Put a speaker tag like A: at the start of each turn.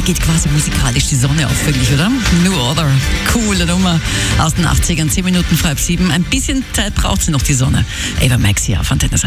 A: geht quasi musikalisch die Sonne auf, finde ich, oder? No Other. Coole Nummer aus den 80ern, 10 Minuten vor halb 7. Ein bisschen Zeit braucht sie noch, die Sonne. Ava Max hier auf Antenne